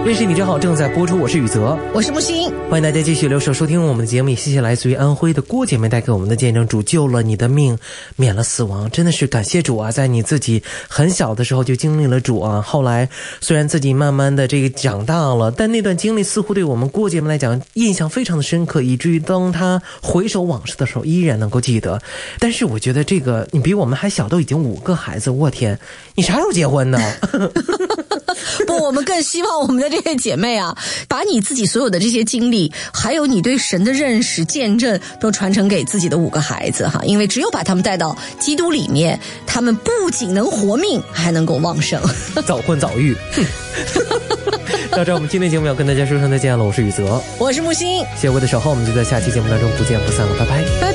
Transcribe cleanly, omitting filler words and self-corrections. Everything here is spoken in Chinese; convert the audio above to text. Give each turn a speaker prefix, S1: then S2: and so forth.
S1: 认识你真好正在播出，我是宇泽，
S2: 我是木星，
S1: 欢迎大家继续留守收听我们的节目。也谢谢来自于安徽的郭姐妹带给我们的见证，主救了你的命，免了死亡，真的是感谢主啊！在你自己很小的时候就经历了主啊，后来虽然自己慢慢的这个长大了，但那段经历似乎对我们郭姐妹来讲印象非常的深刻，以至于当她回首往事的时候依然能够记得。但是我觉得这个你比我们还小，都已经5个孩子，我天，你啥时候结婚呢？
S2: 不，我们更希望我们的这些姐妹啊，把你自己所有的这些经历，还有你对神的认识、见证，都传承给自己的5个孩子哈。因为只有把他们带到基督里面，他们不仅能活命，还能够旺盛。
S1: 早婚早育。到这我们今天节目要跟大家说声再见了，我是宇泽，
S2: 我是木星，
S1: 谢谢各位的守候，我们就在下期节目当中不见不散了，拜拜。